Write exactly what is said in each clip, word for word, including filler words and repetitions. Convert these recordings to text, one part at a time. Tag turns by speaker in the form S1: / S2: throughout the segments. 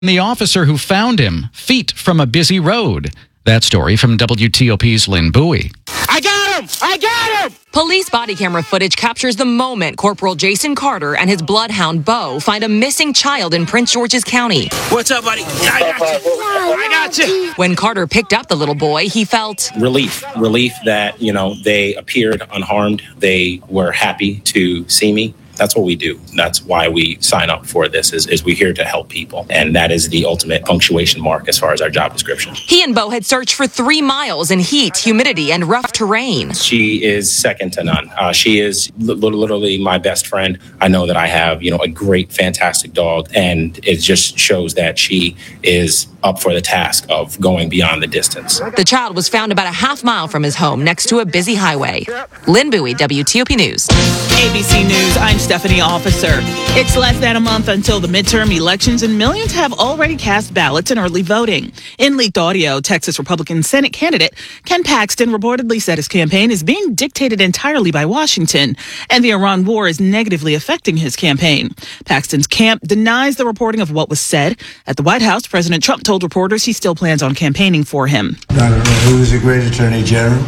S1: The officer who found him feet from a busy road. That story from W T O P's Lynn Bowie.
S2: I got him! I got him!
S3: Police body camera footage captures the moment Corporal Jason Carter and his bloodhound Bo find a missing child in Prince George's County.
S2: What's up, buddy? I got you. I got you.
S3: When Carter picked up the little boy, he felt
S4: relief. Relief that, you know, they appeared unharmed. They were happy to see me. That's what we do. That's why we sign up for this, is, is we're here to help people. And that is the ultimate punctuation mark as far as our job description.
S3: He and Bo had searched for three miles in heat, humidity, and rough terrain.
S4: She is second to none. Uh, she is li- literally my best friend. I know that I have, you know, a great, fantastic dog. And it just shows that she is up for the task of going beyond the distance.
S3: The child was found about a half mile from his home next to a busy highway. Lynn Bowie, W T O P News.
S5: A B C News, I'm Stephanie Officer. It's less than a month until the midterm elections, and millions have already cast ballots in early voting. In leaked audio, Texas Republican Senate candidate Ken Paxton reportedly said his campaign is being dictated entirely by Washington, and the Iran war is negatively affecting his campaign. Paxton's camp denies the reporting of what was said. At the White House, President Trump told reporters he still plans on campaigning for him.
S6: I don't know who's a great attorney general.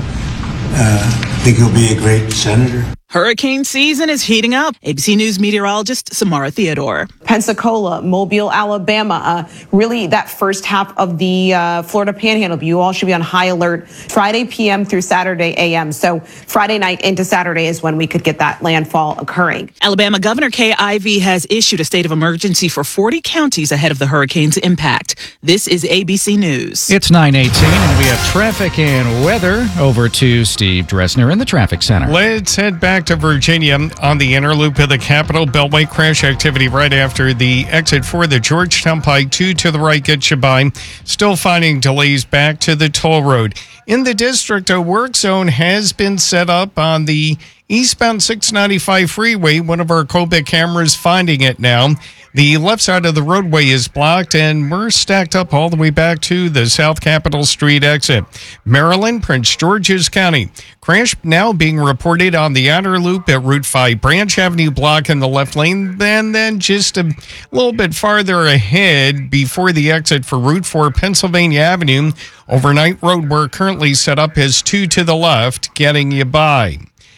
S6: Uh, I think he'll be a great senator.
S5: Hurricane season is heating up. A B C News meteorologist Samara Theodore.
S7: Pensacola, Mobile, Alabama, uh, really that first half of the uh, Florida Panhandle. You all should be on high alert Friday P M through Saturday A M. So Friday night into Saturday is when we could get that landfall occurring.
S5: Alabama Governor Kay Ivey has issued a state of emergency for forty counties ahead of the hurricane's impact. This is A B C News.
S1: It's nine eighteen, and we have traffic and weather. Over to Steve Dresner in the traffic center.
S8: Let's head back to Virginia on the inner loop of the Capitol Beltway. Crash activity right after the exit for the Georgetown Pike. Two to the right gets you by. Still finding delays back to the toll road. In the district, a work zone has been set up on the eastbound six ninety-five freeway. One of our Colbeck cameras finding it now. The left side of the roadway is blocked, and we're stacked up all the way back to the South Capitol Street exit. Maryland, Prince George's County. Crash now being reported on the outer loop at Route five, Branch Avenue block in the left lane, and then just a little bit farther ahead before the exit for Route four, Pennsylvania Avenue. Overnight road work currently set up as two to the left, getting you by.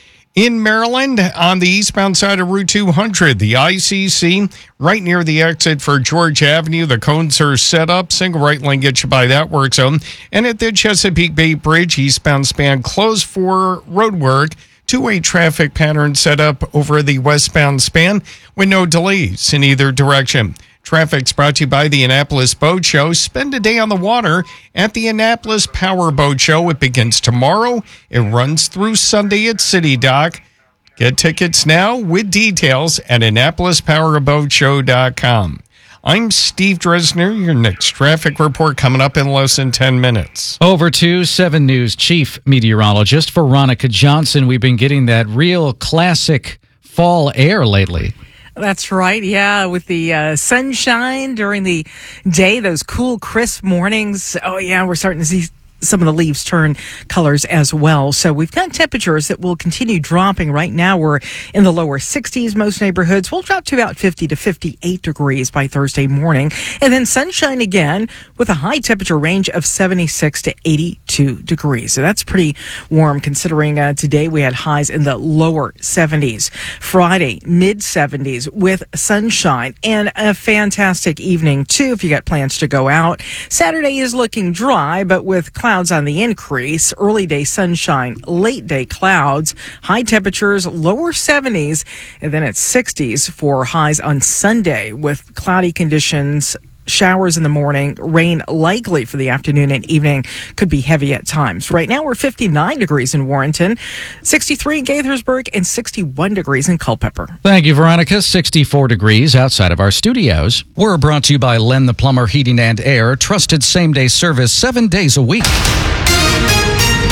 S8: In Maryland, on the eastbound side of Route two hundred, the I C C, right near the exit for George Avenue, the cones are set up. Single right lane gets you by that work zone. And at the Chesapeake Bay Bridge, eastbound span closed for road work. Two-way traffic pattern set up over the westbound span with no delays in either direction. Traffic's brought to you by the Annapolis Boat Show. Spend a day on the water at the Annapolis Power Boat Show. It begins tomorrow. It runs through Sunday at City Dock. Get tickets now with details at Annapolis Power Boat Show dot com. I'm Steve Dresner. Your next traffic report coming up in less than ten minutes.
S1: Over to seven News Chief Meteorologist Veronica Johnson. We've been getting that real classic fall air lately.
S9: That's right. Yeah. With the uh, sunshine during the day, those cool, crisp mornings. Oh, yeah. We're starting to see some of the leaves turn colors as well. So we've got temperatures that will continue dropping. Right now, we're in the lower sixties. Most neighborhoods will drop to about fifty to fifty-eight degrees by Thursday morning. And then sunshine again with a high temperature range of seventy-six to eighty-two degrees. So that's pretty warm considering uh, today we had highs in the lower seventies. Friday, mid seventies with sunshine and a fantastic evening too if you got plans to go out. Saturday is looking dry, but with clouds on the increase. Early day sunshine, late day clouds, high temperatures, lower seventies, and then it's sixties for highs on Sunday with cloudy conditions. Showers in the morning, rain likely for the afternoon and evening, could be heavy at times. Right now we're fifty-nine degrees in Warrenton, sixty-three in Gaithersburg, and sixty-one degrees in Culpeper.
S1: Thank you, Veronica. sixty-four degrees outside of our studios. We're brought to you by Len the Plumber Heating and Air, trusted same-day service seven days a week.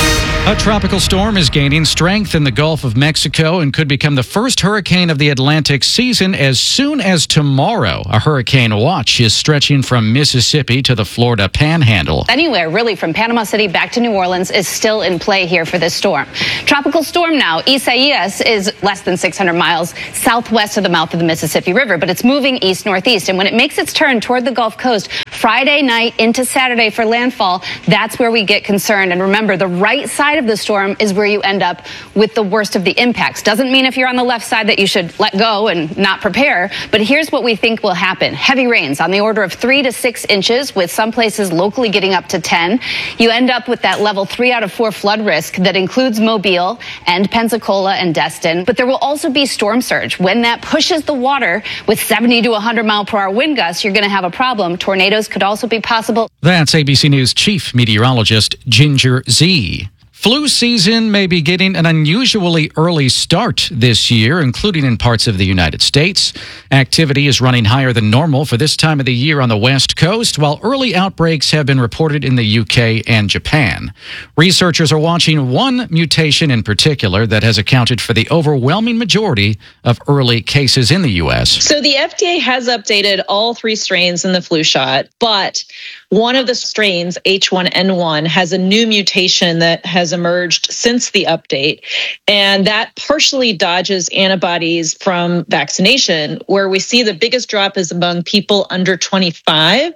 S1: A tropical storm is gaining strength in the Gulf of Mexico and could become the first hurricane of the Atlantic season as soon as tomorrow. A hurricane watch is stretching from Mississippi to the Florida Panhandle.
S10: Anywhere really from Panama City back to New Orleans is still in play here for this storm. Tropical storm now. Isaias is less than six hundred miles southwest of the mouth of the Mississippi River, but it's moving east-northeast. And when it makes its turn toward the Gulf Coast Friday night into Saturday for landfall, that's where we get concerned. And remember, the right side of the storm is where you end up with the worst of the impacts. Doesn't mean if you're on the left side that you should let go and not prepare, but here's what we think will happen. Heavy rains on the order of three to six inches, with some places locally getting up to ten. You end up with that level three out of four flood risk that includes Mobile and Pensacola and Destin. But there will also be storm surge. When that pushes the water with seventy to one hundred mile per hour wind gusts, you're going to have a problem. Tornadoes could also be possible.
S1: That's A B C News Chief Meteorologist Ginger Zee. Flu season may be getting an unusually early start this year, including in parts of the United States. Activity is running higher than normal for this time of the year on the West Coast, while early outbreaks have been reported in the U K and Japan. Researchers are watching one mutation in particular that has accounted for the overwhelming majority of early cases in the U S.
S11: So the F D A has updated all three strains in the flu shot, but one of the strains, H one N one, has a new mutation that has emerged since the update, and that partially dodges antibodies from vaccination, where we see the biggest drop is among people under twenty-five.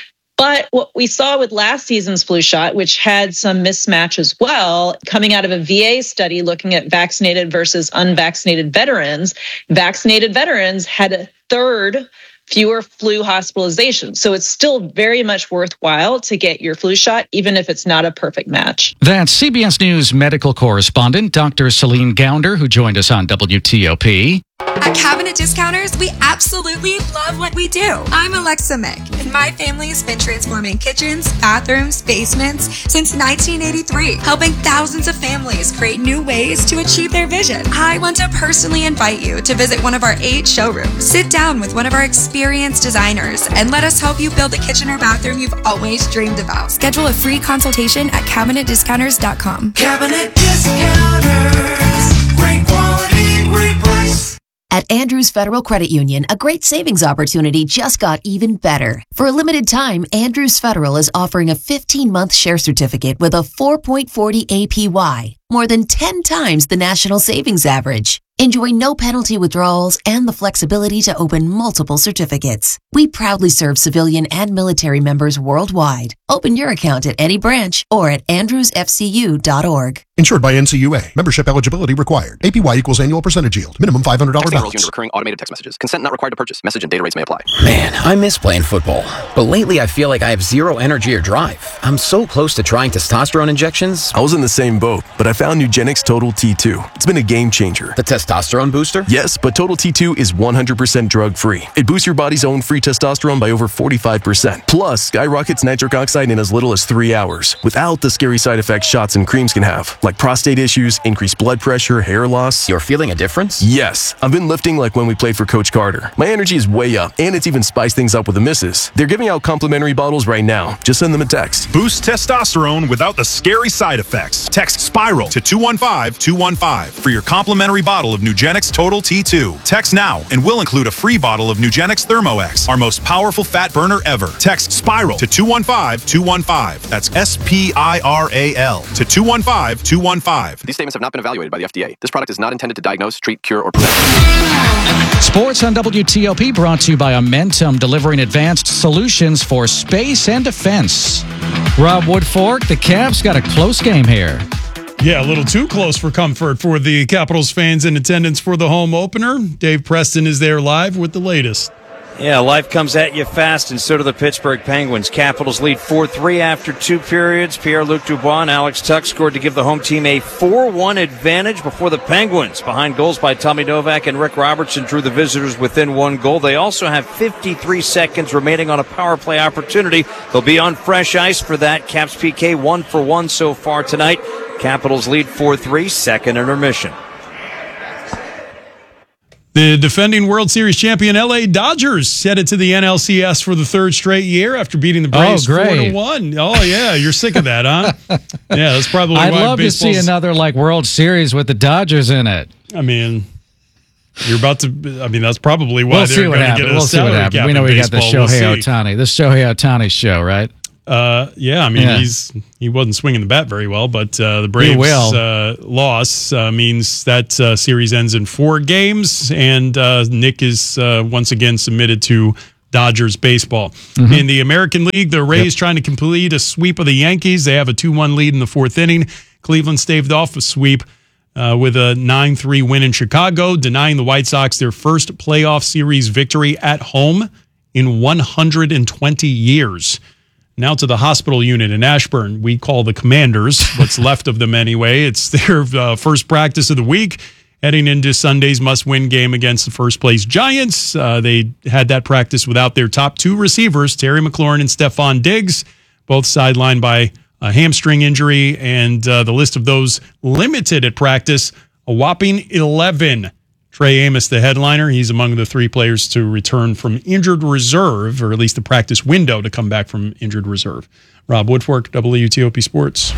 S11: But what we saw with last season's flu shot, which had some mismatch as well, coming out of a V A study looking at vaccinated versus unvaccinated veterans, vaccinated veterans had a third fewer flu hospitalizations. So it's still very much worthwhile to get your flu shot, even if it's not a perfect match.
S1: That's C B S News medical correspondent Doctor Celine Gounder, who joined us on W T O P.
S12: At Cabinet Discounters, we absolutely love what we do. I'm Alexa Mick, and my family's been transforming kitchens, bathrooms, basements since nineteen eighty-three, helping thousands of families create new ways to achieve their vision. I want to personally invite you to visit one of our eight showrooms. Sit down with one of our experienced designers and let us help you build the kitchen or bathroom you've always dreamed about. Schedule a free consultation at cabinet discounters dot com.
S13: Cabinet Discounters. Great quality, great price.
S14: At Andrews Federal Credit Union, a great savings opportunity just got even better. For a limited time, Andrews Federal is offering a fifteen-month share certificate with a four point four zero A P Y, more than ten times the national savings average. Enjoy no penalty withdrawals and the flexibility to open multiple certificates. We proudly serve civilian and military members worldwide. Open your account at any branch or at andrews f c u dot org.
S15: Insured by N C U A. Membership eligibility required. A P Y equals annual percentage yield. Minimum five hundred dollars balance.
S16: Texting recurring automated text messages. Consent not required to purchase. Message and data rates may apply.
S17: Man, I miss playing football. But lately I feel like I have zero energy or drive. I'm so close to trying testosterone injections.
S18: I was in the same boat, but I found Nugenix Total T two. It's been a game changer.
S17: The testosterone booster?
S18: Yes, but Total T two is one hundred percent drug-free. It boosts your body's own free testosterone by over forty-five percent. Plus, skyrockets nitric oxide in as little as three hours, without the scary side effects shots and creams can have, like prostate issues, increased blood pressure, hair loss.
S17: You're feeling a difference?
S18: Yes. I've been lifting like when we played for Coach Carter. My energy is way up, and it's even spiced things up with the misses. They're giving out complimentary bottles right now. Just send them a text.
S19: Boost testosterone without the scary side effects. Text SPIRAL to two one five two one five for your complimentary bottle of Nugenix Total T two. Text now, and we'll include a free bottle of Nugenix ThermoX, our most powerful fat burner ever. Text SPIRAL to two one five two one five. That's S P I R A L to two one five two one five.
S16: These statements have not been evaluated by the F D A. This product is not intended to diagnose, treat, cure, or prevent.
S1: Sports on W T O P brought to you by Amentum, delivering advanced solutions for space and defense. Rob Woodfork, the Cavs got a close game here.
S20: Yeah, a little too close for comfort for the Capitals fans in attendance for the home opener. Dave Preston is there live with the latest.
S21: Yeah, life comes at you fast, and so do the Pittsburgh Penguins. Capitals lead four three after two periods. Pierre-Luc Dubois and Alex Tuch scored to give the home team a four one advantage before the Penguins, behind goals by Tommy Novak and Rick Robertson, drew the visitors within one goal. They also have fifty-three seconds remaining on a power play opportunity. They'll be on fresh ice for that. Caps P K one for one so far tonight. Capitals lead four three, second intermission.
S20: The defending World Series champion L A Dodgers headed to the N L C S for the third straight year after beating the Braves
S1: Oh,
S20: four
S1: great.
S20: to one. Oh yeah, you're sick of that, huh? Yeah, that's probably
S1: I'd
S20: why
S1: love to see
S20: baseball's-
S1: another like World Series with the Dodgers in it.
S20: I mean, you're about to. I mean, that's probably why
S1: We'll
S20: they're
S1: see what
S20: going to
S1: happens.
S20: get a
S1: We'll see what
S20: salary
S1: happens.
S20: cap
S1: We know
S20: in
S1: we got the
S20: baseball. We'll
S1: Shohei
S20: see.
S1: Ohtani. This Shohei Ohtani show, right?
S20: Uh, yeah, I mean,
S1: Yeah.
S20: he's he wasn't swinging the bat very well, but uh, the Braves'
S1: will.
S20: uh, loss uh, means that uh, series ends in four games, and uh, Nick is uh, once again submitted to Dodgers baseball.
S1: Mm-hmm.
S20: In the American League, the Rays trying to complete a sweep of the Yankees. They have a two one lead in the fourth inning. Cleveland staved off a sweep uh, with a nine three win in Chicago, denying the White Sox their first playoff series victory at home in one hundred twenty years. Now to the hospital unit in Ashburn. We call the Commanders, what's left of them anyway. It's their uh, first practice of the week, heading into Sunday's must-win game against the first-place Giants. Uh, they had that practice without their top two receivers, Terry McLaurin and Stephon Diggs, both sidelined by a hamstring injury, and uh, the list of those limited at practice, a whopping eleven. Trey Amos, the headliner, he's among the three players to return from injured reserve, or at least the practice window to come back from injured reserve. Rob Woodfork, W T O P Sports.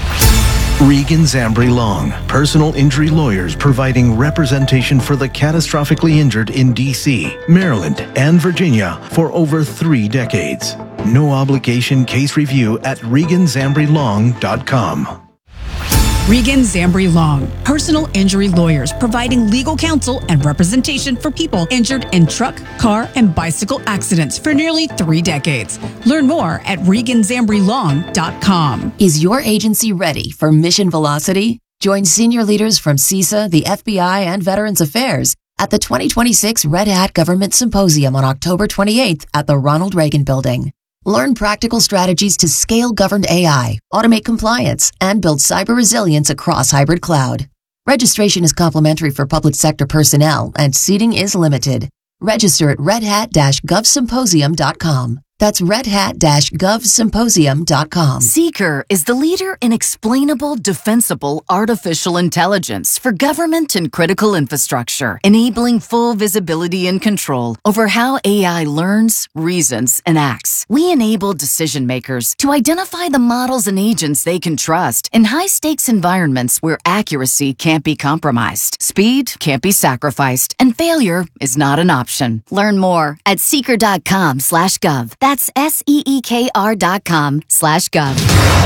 S2: Regan Zambri Long, personal injury lawyers providing representation for the catastrophically injured in D C, Maryland, and Virginia for over three decades. No obligation case review at regan zambri long dot com.
S22: Regan Zambri Long, personal injury lawyers providing legal counsel and representation for people injured in truck, car, and bicycle accidents for nearly three decades. Learn more at regan zambri long dot com.
S14: Is your agency ready for mission velocity? Join senior leaders from CISA, the F B I, and Veterans Affairs at the twenty twenty-six Red Hat Government Symposium on October twenty-eighth at the Ronald Reagan Building. Learn practical strategies to scale governed A I, automate compliance, and build cyber resilience across hybrid cloud. Registration is complimentary for public sector personnel, and seating is limited. Register at red hat dash gov symposium dot com. That's red hat dash gov symposium dot com.
S23: Seeker is the leader in explainable, defensible artificial intelligence for government and critical infrastructure, enabling full visibility and control over how A I learns, reasons, and acts. We enable decision makers to identify the models and agents they can trust in high-stakes environments where accuracy can't be compromised, speed can't be sacrificed, and failure is not an option. Learn more at seeker dot com slash gov. That's S-E-E-K-R dot com slash gov.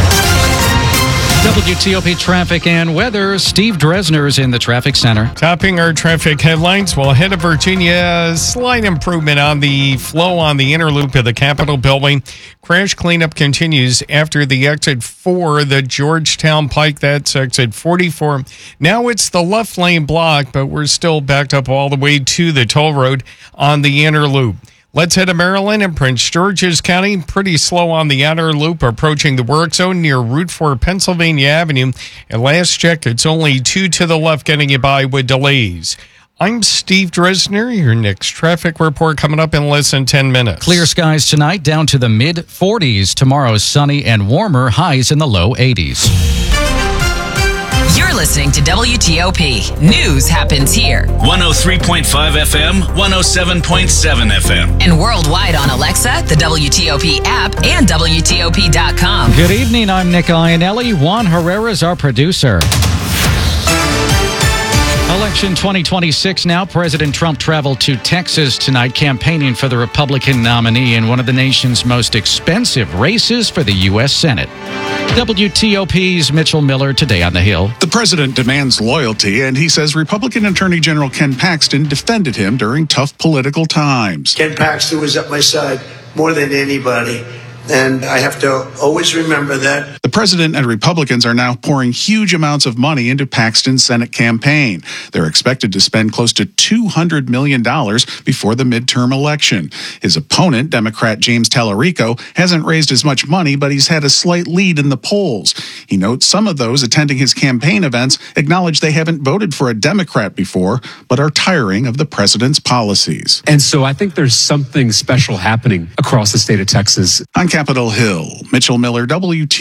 S1: W T O P traffic and weather. Steve Dresner is in the traffic center.
S8: Topping our traffic headlines, well, ahead of Virginia, slight improvement on the flow on the inner loop of the Capitol building. Crash cleanup continues after the exit for the Georgetown Pike. That's exit forty-four. Now it's the left lane block, but we're still backed up all the way to the toll road on the inner loop. Let's head to Maryland and Prince George's County. Pretty slow on the outer loop approaching the work zone near Route four Pennsylvania Avenue. At last check, it's only two to the left getting you by with delays. I'm Steve Dresner. Your next traffic report coming up in less than ten minutes.
S1: Clear skies tonight, down to the mid forties. Tomorrow, sunny and warmer, highs in the low eighties.
S3: You're listening to W T O P. News happens here.
S24: one oh three point five F M, one oh seven point seven F M.
S3: And worldwide on Alexa, the W T O P app, and W T O P dot com.
S1: Good evening. I'm Nick Iannelli. Juan Herrera is our producer. Election twenty twenty-six now. President Trump traveled to Texas tonight campaigning for the Republican nominee in one of the nation's most expensive races for the U S Senate. W T O P's Mitchell Miller today on the Hill.
S25: The president demands loyalty, and he says Republican Attorney General Ken Paxton defended him during tough political times.
S6: Ken Paxton was at my side more than anybody, and I have to always remember that.
S25: The president and Republicans are now pouring huge amounts of money into Paxton's Senate campaign. They're expected to spend close to two hundred million dollars before the midterm election. His opponent, Democrat James Tallarico, hasn't raised as much money, but he's had a slight lead in the polls. He notes some of those attending his campaign events acknowledge they haven't voted for a Democrat before, but are tiring of the president's policies.
S26: And so I think there's something special happening across the state of Texas.
S25: On Capitol Hill, Mitchell Miller, W T O P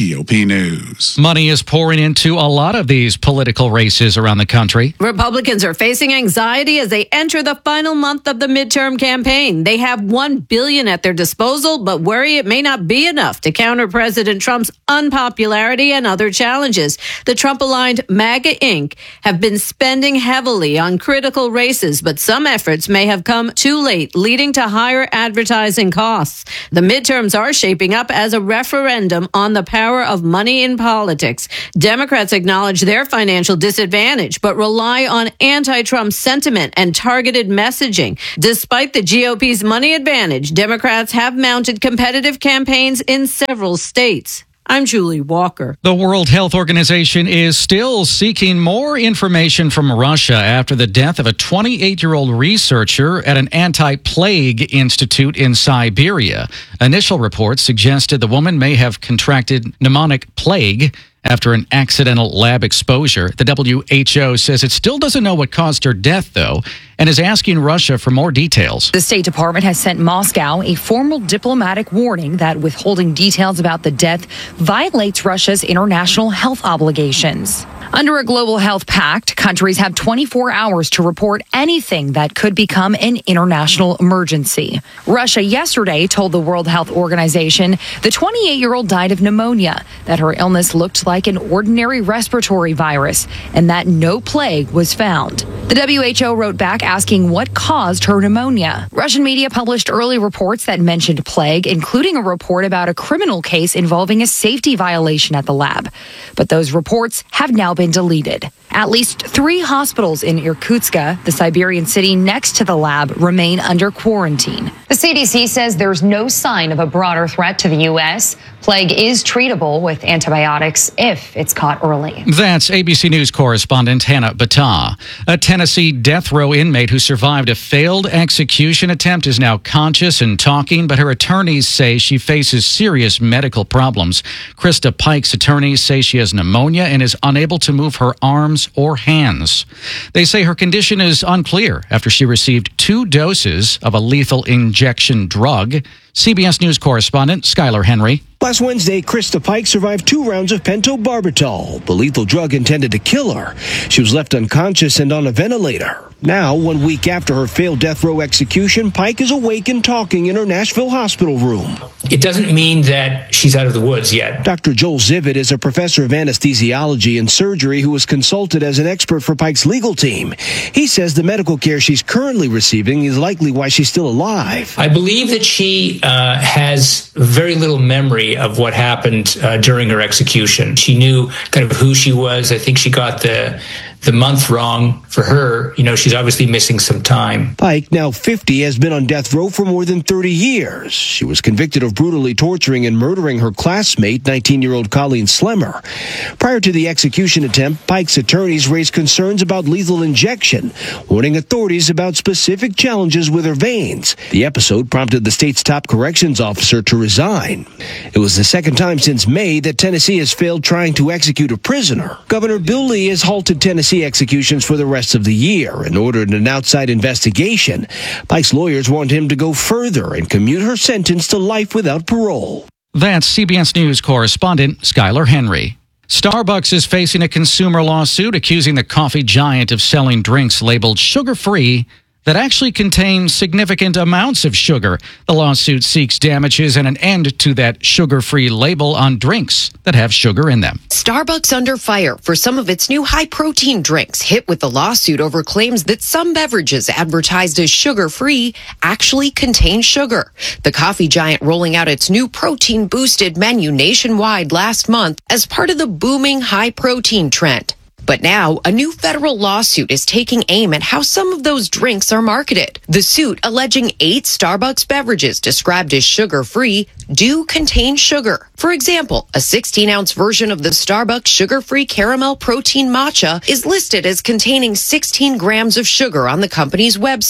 S25: News.
S1: Money is pouring into a lot of these political races around the country.
S4: Republicans are facing anxiety as they enter the final month of the midterm campaign. They have one billion dollars at their disposal, but worry it may not be enough to counter President Trump's unpopularity and other challenges. The Trump-aligned MAGA Incorporated have been spending heavily on critical races, but some efforts may have come too late, leading to higher advertising costs. The midterms are shaping up as a referendum on the power of money in politics. Democrats acknowledge their financial disadvantage, but rely on anti-Trump sentiment and targeted messaging. Despite the G O P's money advantage, Democrats have mounted competitive campaigns in several states. I'm Julie Walker.
S1: The World Health Organization is still seeking more information from Russia after the death of a twenty-eight-year-old researcher at an anti-plague institute in Siberia. Initial reports suggested the woman may have contracted pneumonic plague after an accidental lab exposure. The W H O says it still doesn't know what caused her death, though, and is asking Russia for more details.
S3: The State Department has sent Moscow a formal diplomatic warning that withholding details about the death violates Russia's international health obligations. Under a global health pact, countries have twenty-four hours to report anything that could become an international emergency. Russia yesterday told the World Health Organization the twenty-eight-year-old died of pneumonia, that her illness looked like an ordinary respiratory virus, and that no plague was found. The W H O wrote back asking what caused her pneumonia. Russian media published early reports that mentioned plague, including a report about a criminal case involving a safety violation at the lab. But those reports have now been deleted. At least three hospitals in Irkutsk, the Siberian city next to the lab, remain under quarantine.
S5: The C D C says there's no sign of a broader threat to the U S. Plague is treatable with antibiotics if it's caught early.
S1: That's A B C News correspondent Hannah Battah. A Tennessee death row inmate who survived a failed execution attempt is now conscious and talking, but her attorneys say she faces serious medical problems. Krista Pike's attorneys say she has pneumonia and is unable to move her arms or hands. They say her condition is unclear after she received two doses of a lethal injection drug. C B S News correspondent Skylar Henry.
S7: Last Wednesday, Krista Pike survived two rounds of pentobarbital, the lethal drug intended to kill her. She was left unconscious and on a ventilator. Now, one week after her failed death row execution, Pike is awake and talking in her Nashville hospital room.
S9: It doesn't mean that she's out of the woods yet.
S7: Doctor Joel Zivit is a professor of anesthesiology and surgery who was consulted as an expert for Pike's legal team. He says the medical care she's currently receiving is likely why she's still alive.
S9: I believe that she uh, has very little memory of what happened uh, during her execution. She knew kind of who she was. I think she got the the month wrong for her. You know, she's obviously missing some time.
S7: Pike, now fifty, has been on death row for more than thirty years. She was convicted of brutally torturing and murdering her classmate, nineteen-year-old Colleen Slemmer. Prior to the execution attempt, Pike's attorneys raised concerns about lethal injection, warning authorities about specific challenges with her veins. The episode prompted the state's top corrections officer to resign. It was the second time since May that Tennessee has failed trying to execute a prisoner. Governor Bill Lee has halted Tennessee executions for the rest of the year and ordered an outside investigation. Pike's lawyers want him to go further and commute her sentence to life without parole.
S1: That's C B S News correspondent Skylar Henry. Starbucks is facing a consumer lawsuit accusing the coffee giant of selling drinks labeled sugar-free that actually contain significant amounts of sugar. The lawsuit seeks damages and an end to that sugar-free label on drinks that have sugar in them.
S10: Starbucks under fire for some of its new high-protein drinks, hit with the lawsuit over claims that some beverages advertised as sugar-free actually contain sugar. The coffee giant rolling out its new protein-boosted menu nationwide last month as part of the booming high-protein trend. But now, a new federal lawsuit is taking aim at how some of those drinks are marketed. The suit, alleging eight Starbucks beverages described as sugar-free, do contain sugar. For example, a sixteen-ounce version of the Starbucks sugar-free caramel protein matcha is listed as containing sixteen grams of sugar on the company's website.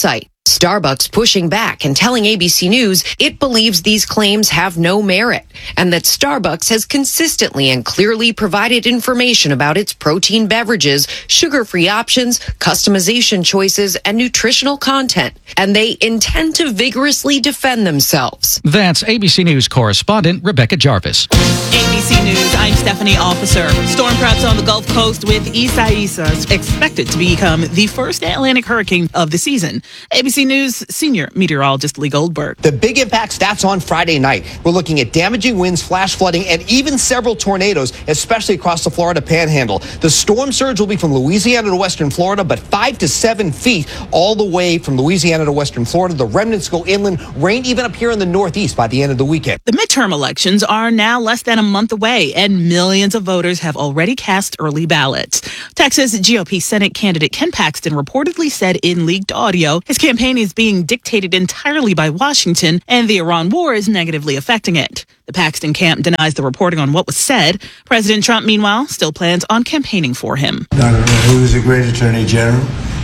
S10: Starbucks pushing back and telling A B C News it believes these claims have no merit and that Starbucks has consistently and clearly provided information about its protein beverages, sugar-free options, customization choices, and nutritional content. And they intend to vigorously defend themselves.
S1: That's A B C News correspondent Rebecca Jarvis.
S11: A B C News, I'm Stephanie Officer. Storm preps on the Gulf Coast with Isaias expected to become the first Atlantic hurricane of the season. A B C News senior meteorologist Lee Goldberg.
S12: The big impact stats on Friday night. We're looking at damaging winds, flash flooding, and even several tornadoes, especially across the Florida Panhandle. The storm surge will be from Louisiana to western Florida, but five to seven feet all the way from Louisiana to western Florida. The remnants go inland, rain even up here in the Northeast by the end of the weekend.
S11: The midterm elections are now less than a month away, and millions of voters have already cast early ballots. Texas G O P Senate candidate Ken Paxton reportedly said in leaked audio his campaign is being dictated entirely by Washington, and the Iran war is negatively affecting it. The Paxton camp denies the reporting on what was said. President Trump, meanwhile, still plans on campaigning for him.
S6: I don't know who's a great attorney general.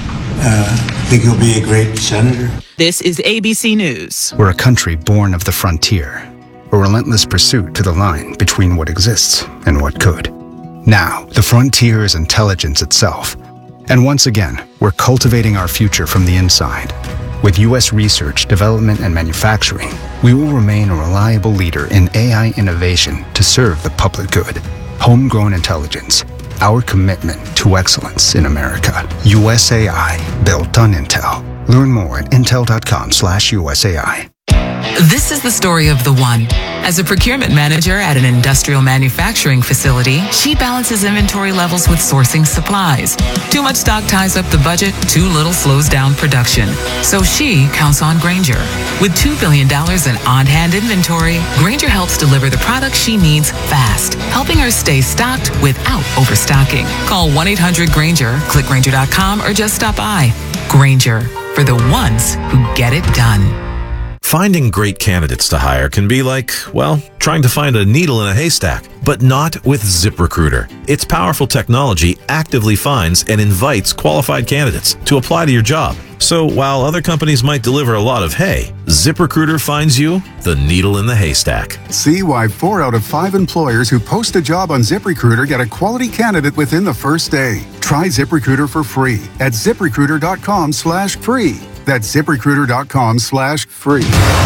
S6: Uh, I think he'll be a great senator.
S11: This is A B C News.
S13: We're a country born of the frontier, a relentless pursuit to the line between what exists and what could. Now, the frontier is intelligence itself. And once again, we're cultivating our future from the inside. With U S research, development, and manufacturing, we will remain a reliable leader in A I innovation to serve the public good. Homegrown intelligence, our commitment to excellence in America. U S A I, built on Intel. Learn more at intel.com slash USAI.
S15: This is the story of the one. As a procurement manager at an industrial manufacturing facility, she balances inventory levels with sourcing supplies. Too much stock ties up the budget, too little slows down production. So she counts on Grainger. With two billion dollars in on-hand inventory, Grainger helps deliver the products she needs fast, helping her stay stocked without overstocking. Call one eight hundred Grainger, click Grainger dot com, or just stop by. Grainger, for the ones who get it done.
S17: Finding great candidates to hire can be like, well, trying to find a needle in a haystack, but not with ZipRecruiter. Its powerful technology actively finds and invites qualified candidates to apply to your job. So while other companies might deliver a lot of hay, ZipRecruiter finds you the needle in the haystack.
S18: See why four out of five employers who post a job on ZipRecruiter get a quality candidate within the first day. Try ZipRecruiter for free at ZipRecruiter.com slash free. That's ZipRecruiter.com slash free.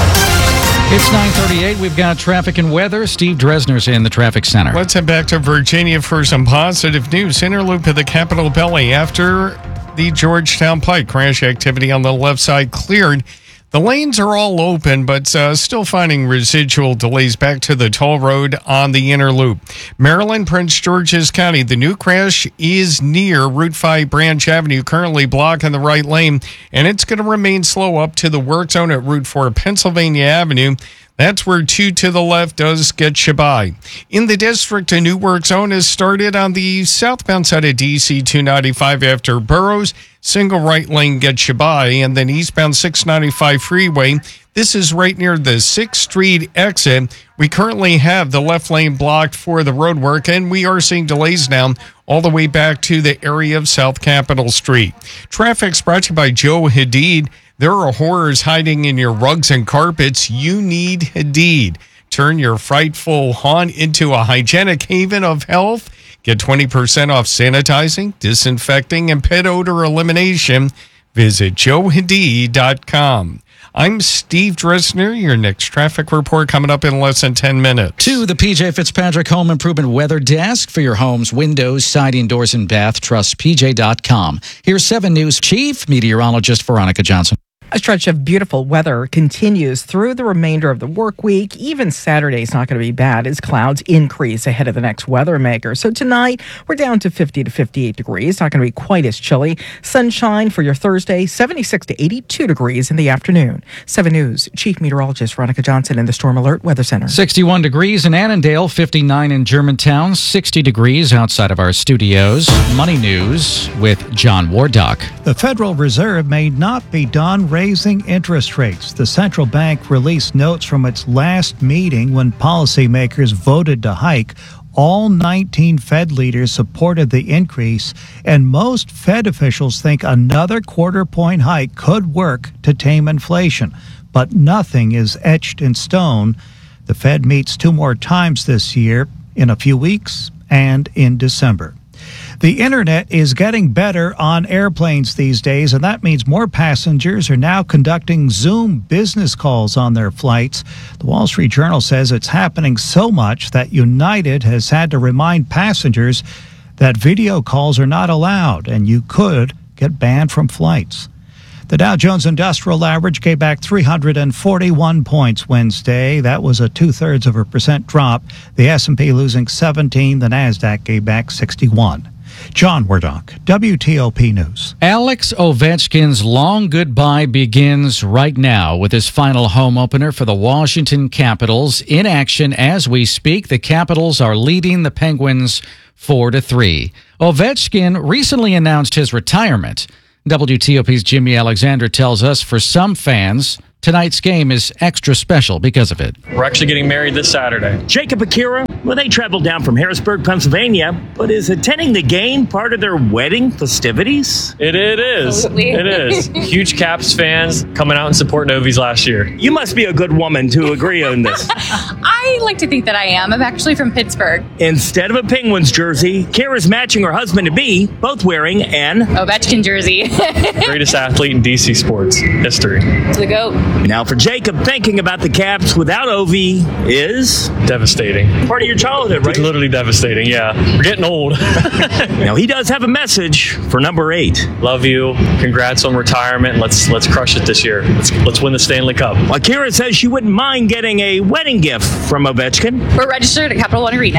S1: It's nine thirty-eight. We've got traffic and weather. Steve Dresner's in the traffic center.
S8: Let's head back to Virginia for some positive news. Inner loop of the Capitol Beltway after the Georgetown Pike crash activity on the left side cleared. The lanes are all open, but uh, still finding residual delays back to the toll road on the inner loop. Maryland, Prince George's County. The new crash is near Route five Branch Avenue, currently blocking the right lane, and it's going to remain slow up to the work zone at Route four Pennsylvania Avenue. That's where two to the left does get you by. In the district, a new work zone has started on the southbound side of D C two ninety-five after Burroughs. Single right lane gets you by, and then eastbound six ninety-five freeway. This is right near the sixth Street exit. We currently have the left lane blocked for the road work, and we are seeing delays now all the way back to the area of South Capitol Street. Traffic's brought to you by Joe Hadid. There are horrors hiding in your rugs and carpets. You need Hadid. Turn your frightful haunt into a hygienic haven of health. Get twenty percent off sanitizing, disinfecting, and pet odor elimination. Visit joe hadid dot com. I'm Steve Dresner. Your next traffic report coming up in less than ten minutes.
S1: To the P J Fitzpatrick Home Improvement Weather Desk for your home's windows, siding, doors, and bath. Trust P J dot com. Here's seven News Chief Meteorologist Veronica Johnson.
S27: A stretch of beautiful weather continues through the remainder of the work week. Even Saturday's not going to be bad as clouds increase ahead of the next weather maker. So tonight, we're down to fifty to fifty-eight degrees. Not going to be quite as chilly. Sunshine for your Thursday, seventy-six to eighty-two degrees in the afternoon. seven News Chief Meteorologist Veronica Johnson in the Storm Alert Weather Center.
S1: sixty-one degrees in Annandale, fifty-nine in Germantown, sixty degrees outside of our studios. Money News with John Wardock.
S28: The Federal Reserve may not be done raising interest rates. The central bank released notes from its last meeting when policymakers voted to hike All nineteen Fed leaders supported the increase, and most Fed officials think another quarter point hike could work to tame inflation. But nothing is etched in stone. The Fed meets two more times this year, in a few weeks and in December. The internet is getting better on airplanes these days, and that means more passengers are now conducting Zoom business calls on their flights. The Wall Street Journal says it's happening so much that United has had to remind passengers that video calls are not allowed, and you could get banned from flights. The Dow Jones Industrial Average gave back three hundred forty-one points Wednesday. That was a two-thirds of a percent drop. The S and P losing seventeen. The Nasdaq gave back sixty-one. John Wardock, W T O P News.
S1: Alex Ovechkin's long goodbye begins right now with his final home opener for the Washington Capitals. In action as we speak, the Capitals are leading the Penguins four to three. Ovechkin recently announced his retirement. W T O P's Jimmy Alexander tells us for some fans, tonight's game is extra special because of it.
S2: We're actually getting married this Saturday.
S14: Jacob Akira, well, they traveled down from Harrisburg, Pennsylvania, but is attending the game part of their wedding festivities?
S2: It, it is.
S14: Absolutely.
S2: It is. Huge Caps fans coming out and support Novies last year.
S14: You must be a good woman to agree on this.
S16: I like to think that I am. I'm actually from Pittsburgh.
S14: Instead of a Penguins jersey, Kara's matching her husband-to-be, both wearing an
S16: Ovechkin jersey.
S2: Greatest athlete in D C sports history.
S16: To the GOAT.
S14: Now for Jacob, thinking about the Caps without Ovi is
S2: devastating.
S14: Part of your childhood, right?
S2: It's literally devastating, yeah. We're getting old.
S14: Now he does have a message for number eight.
S2: Love you. Congrats on retirement. Let's let's crush it this year. Let's let's win the Stanley Cup.
S14: Akira says she wouldn't mind getting a wedding gift from Ovechkin.
S16: We're registered at Capital One Arena.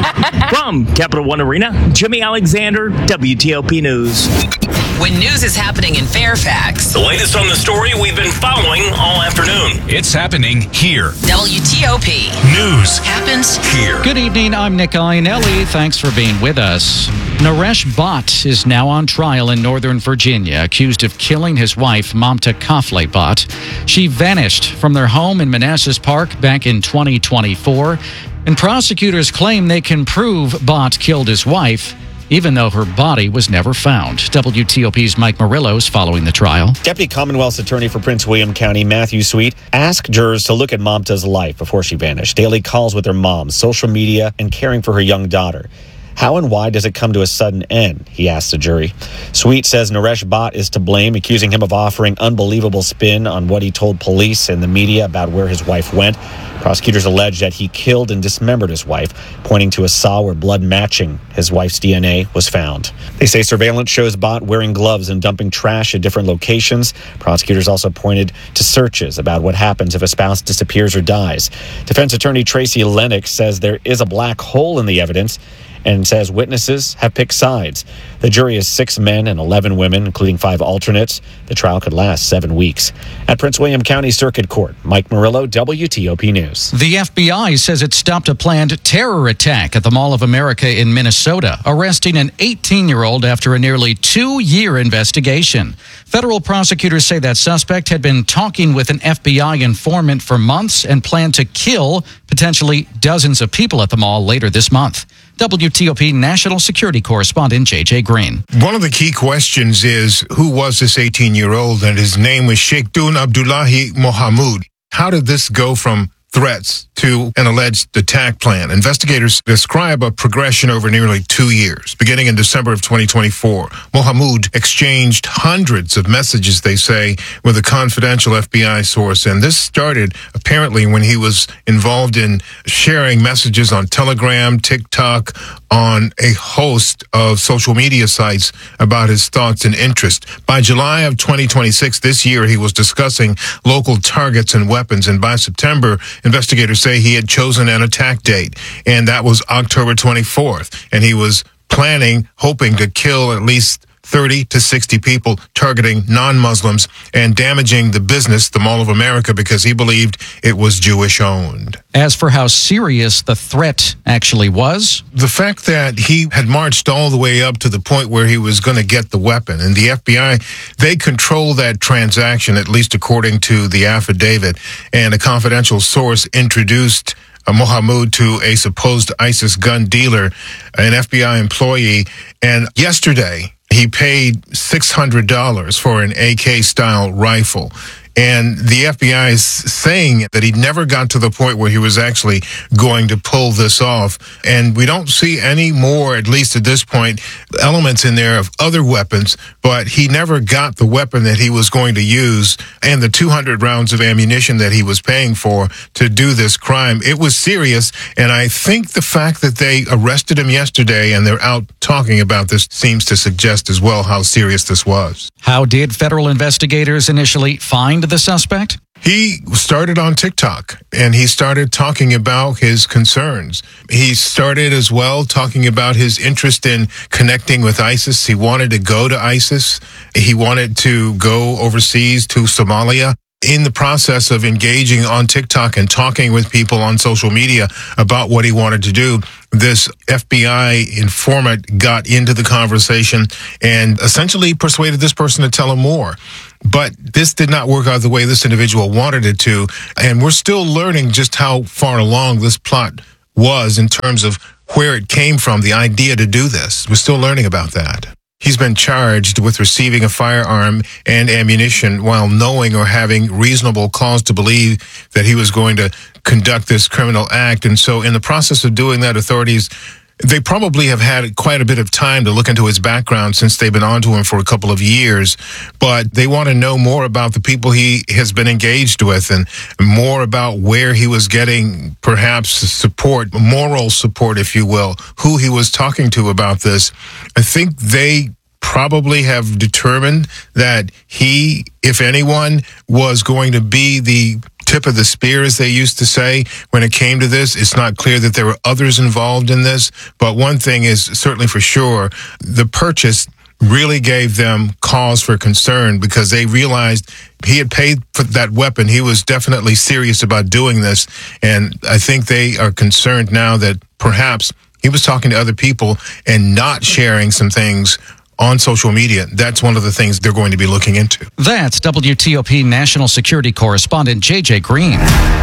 S14: From Capital One Arena, Jimmy Alexander, W T O P News.
S19: When news is happening in Fairfax,
S24: The latest on the story we've been following all afternoon. It's happening here.
S19: W T O P
S24: News
S19: happens
S24: here.
S1: Good evening, I'm Nick Iannelli. Thanks for being with us. Naresh Bhatt is now on trial in Northern Virginia, accused of killing his wife, Mamta Kafle Bhatt. She vanished from their home in Manassas Park back in twenty twenty-four, and prosecutors claim they can prove Bhatt killed his wife, even though her body was never found. W T O P's Mike Murillo is following the trial.
S20: Deputy Commonwealth's Attorney for Prince William County, Matthew Sweet, asked jurors to look at Mamta's life before she vanished. Daily calls with her mom, social media, and caring for her young daughter. How and why does it come to a sudden end? He asked the jury. Sweet says Naresh Bhatt is to blame, accusing him of offering unbelievable spin on what he told police and the media about where his wife went. Prosecutors allege that he killed and dismembered his wife, pointing to a saw where blood matching his wife's D N A was found. They say surveillance shows Bhatt wearing gloves and dumping trash at different locations. Prosecutors also pointed to searches about what happens if a spouse disappears or dies. Defense attorney Tracy Lennox says there is a black hole in the evidence and says witnesses have picked sides. The jury is six men and eleven women, including five alternates. The trial could last seven weeks. At Prince William County Circuit Court, Mike Murillo, W T O P News.
S1: The F B I says it stopped a planned terror attack at the Mall of America in Minnesota, arresting an eighteen-year-old after a nearly two-year investigation. Federal prosecutors say that suspect had been talking with an F B I informant for months and planned to kill potentially dozens of people at the mall later this month. W T O P National Security Correspondent J J Green.
S21: One of the key questions is, who was this eighteen-year-old? And his name was Sheikhdun Abdullahi Mohamud. How did this go from threats to an alleged attack plan? Investigators describe a progression over nearly two years. Beginning in December of twenty twenty-four, Mohamud exchanged hundreds of messages, they say, with a confidential F B I source. And this started apparently when he was involved in sharing messages on Telegram, TikTok, on a host of social media sites about his thoughts and interests. By July of twenty twenty-six, this year, he was discussing local targets and weapons. And by September, investigators say he had chosen an attack date, and that was October twenty-fourth. And he was planning, hoping to kill at least thirty to sixty people, targeting non-Muslims and damaging the business, the Mall of America, because he believed it was Jewish-owned.
S1: As for how serious the threat actually was,
S21: the fact that he had marched all the way up to the point where he was going to get the weapon, and the F B I, they control that transaction, at least according to the affidavit, and a confidential source introduced uh, Mohamud to a supposed ISIS gun dealer, an F B I employee. And yesterday, he paid six hundred dollars for an A K-style rifle. And the F B I is saying that he never got to the point where he was actually going to pull this off. And we don't see any more, at least at this point, elements in there of other weapons, but he never got the weapon that he was going to use and the two hundred rounds of ammunition that he was paying for to do this crime. It was serious. And I think the fact that they arrested him yesterday and they're out talking about this seems to suggest as well how serious this was.
S1: How did federal investigators initially find the suspect?
S21: He started on TikTok and he started talking about his concerns. He started as well talking about his interest in connecting with ISIS. He wanted to go to ISIS. He wanted to go overseas to Somalia. In the process of engaging on TikTok and talking with people on social media about what he wanted to do, this F B I informant got into the conversation and essentially persuaded this person to tell him more. But this did not work out the way this individual wanted it to. And we're still learning just how far along this plot was in terms of where it came from, the idea to do this. We're still learning about that. He's been charged with receiving a firearm and ammunition while knowing or having reasonable cause to believe that he was going to conduct this criminal act. And so in the process of doing that, authorities, they probably have had quite a bit of time to look into his background since they've been on to him for a couple of years. But they want to know more about the people he has been engaged with and more about where he was getting perhaps support, moral support, if you will, who he was talking to about this. I think they probably have determined that he, if anyone, was going to be the tip of the spear, as they used to say, when it came to this. It's not clear that there were others involved in this, but one thing is certainly for sure, the purchase really gave them cause for concern because they realized he had paid for that weapon. He was definitely serious about doing this, and I think they are concerned now that perhaps he was talking to other people and not sharing some things on social media. That's one of the things they're going to be looking into.
S1: That's W T O P National Security Correspondent J J Green.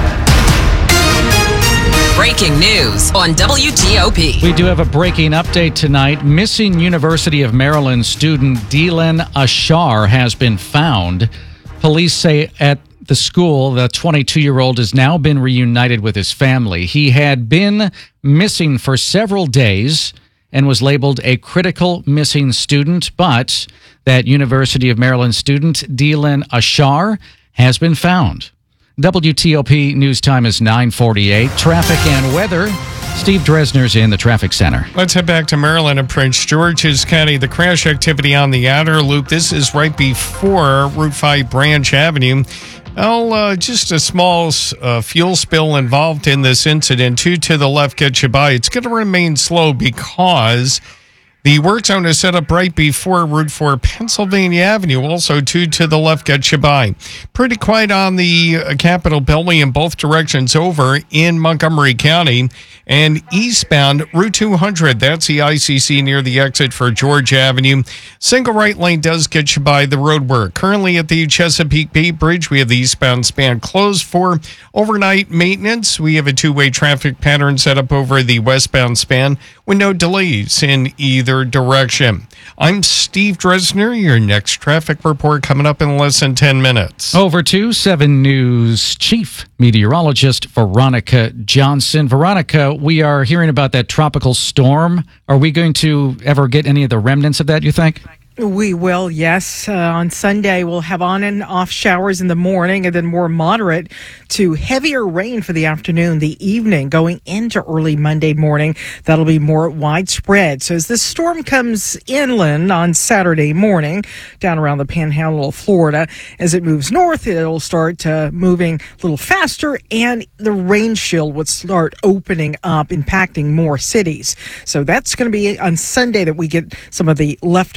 S19: Breaking news on W T O P.
S1: We do have a breaking update tonight. Missing University of Maryland student Delan Ashar has been found. Police say at the school, the twenty-two-year-old has now been reunited with his family. He had been missing for several days and was labeled a critical missing student, but that University of Maryland student, Delan Ashar, has been found. W T O P News Time is nine forty-eight. Traffic and weather. Steve Dresner's in the traffic center.
S8: Let's head back to Maryland and Prince George's County. The crash activity on the outer loop. This is right before Route five Branch Avenue. Well, uh, just a small uh, fuel spill involved in this incident. Two to the left get you by. It's going to remain slow because the work zone is set up right before Route four Pennsylvania Avenue. Also, two to the left get you by. Pretty quiet on the uh, Capitol Beltway in both directions over in Montgomery County. And eastbound Route two hundred, that's the I C C near the exit for George Avenue. Single right lane does get you by the road work. Currently at the Chesapeake Bay Bridge, we have the eastbound span closed for overnight maintenance. We have a two-way traffic pattern set up over the westbound span with no delays in either direction. I'm Steve Dresner. Your next traffic report coming up in less than ten minutes.
S1: Over to seven News Chief Meteorologist Veronica Johnson. Veronica, we are hearing about that tropical storm. Are we going to ever get any of the remnants of that, you think?
S27: We will, yes. Uh, on Sunday, we'll have on and off showers in the morning and then more moderate to heavier rain for the afternoon, the evening, going into early Monday morning. That'll be more widespread. So as this storm comes inland on Saturday morning, down around the panhandle of Florida, as it moves north, it'll start uh, moving a little faster, and the rain shield would start opening up, impacting more cities. So that's going to be on Sunday that we get some of the leftover rain.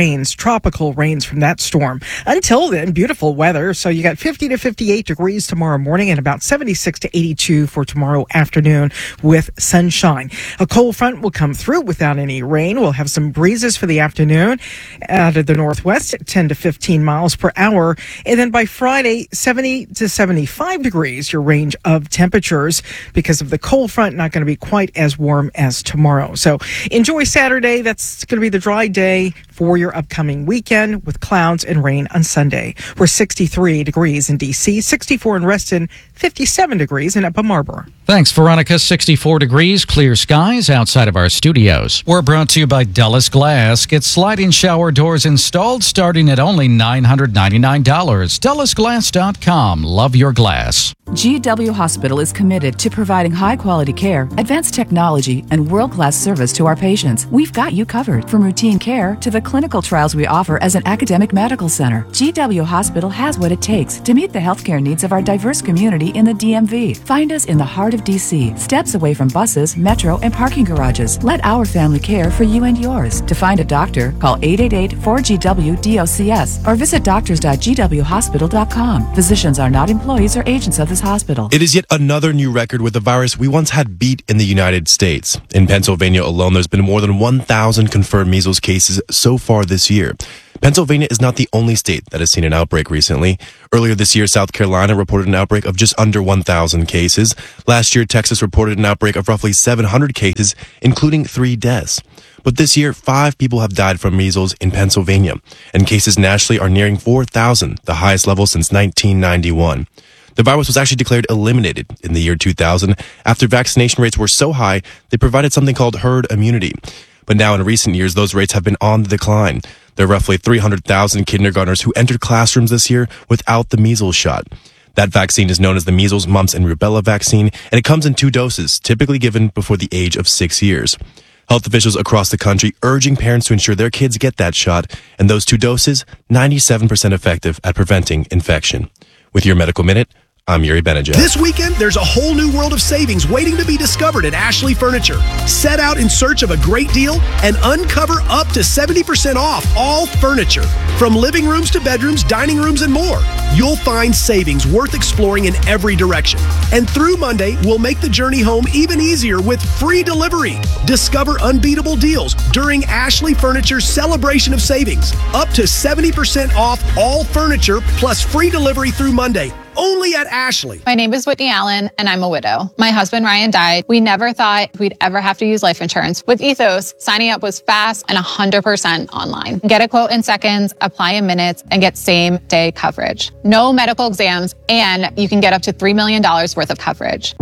S27: rains, tropical rains from that storm. Until then, beautiful weather. So you got fifty to fifty-eight degrees tomorrow morning and about seventy-six to eighty-two for tomorrow afternoon with sunshine. A cold front will come through without any rain. We'll have some breezes for the afternoon out of the northwest at ten to fifteen miles per hour. And then by Friday, seventy to seventy-five degrees, your range of temperatures because of the cold front, not going to be quite as warm as tomorrow. So enjoy Saturday. That's going to be the dry day for your upcoming weekend with clouds and rain on Sunday. We're sixty-three degrees in D C, sixty-four in Reston, fifty-seven degrees in Upper Marlboro.
S1: Thanks, Veronica. sixty-four degrees, clear skies outside of our studios. We're brought to you by Dulles Glass. Get sliding shower doors installed starting at only nine hundred ninety-nine dollars. Dulles Glass dot com. Love your glass.
S3: G W Hospital is committed to providing high-quality care, advanced technology, and world-class service to our patients. We've got you covered, from routine care to the clinical trials we offer as an academic medical center. G W Hospital has what it takes to meet the healthcare needs of our diverse community in the D M V. Find us in the heart of D C, steps away from buses, metro, and parking garages. Let our family care for you and yours. To find a doctor, call eight eight eight, four G W, D O C S or visit doctors dot g w hospital dot com. Physicians are not employees or agents of this hospital.
S4: It is yet another new record with the virus we once had beat in the United States. In Pennsylvania alone, there's been more than one thousand confirmed measles cases so far this year. Pennsylvania is not the only state that has seen an outbreak recently. Earlier this year, South Carolina reported an outbreak of just under one thousand cases. Last year, Texas reported an outbreak of roughly seven hundred cases, including three deaths. But this year, five people have died from measles in Pennsylvania, and cases nationally are nearing four thousand, the highest level since nineteen ninety-one. The virus was actually declared eliminated in the year two thousand after vaccination rates were so high they provided something called herd immunity. But now in recent years, those rates have been on the decline. There are roughly three hundred thousand kindergartners who entered classrooms this year without the measles shot. That vaccine is known as the measles, mumps, and rubella vaccine, and it comes in two doses, typically given before the age of six years. Health officials across the country urging parents to ensure their kids get that shot, and those two doses, ninety-seven percent effective at preventing infection. With your Medical Minute, I'm Yuri Benajek.
S5: This weekend, there's a whole new world of savings waiting to be discovered at Ashley Furniture. Set out in search of a great deal and uncover up to seventy percent off all furniture. From living rooms to bedrooms, dining rooms, and more. You'll find savings worth exploring in every direction. And through Monday, we'll make the journey home even easier with free delivery. Discover unbeatable deals during Ashley Furniture's celebration of savings. Up to seventy percent off all furniture plus free delivery through Monday. Only at Ashley.
S9: My name is Whitney Allen, and I'm a widow. My husband, Ryan, died. We never thought we'd ever have to use life insurance. With Ethos, signing up was fast and one hundred percent online. Get a quote in seconds, apply in minutes, and get same-day coverage. No medical exams, and you can get up to three million dollars worth of coverage.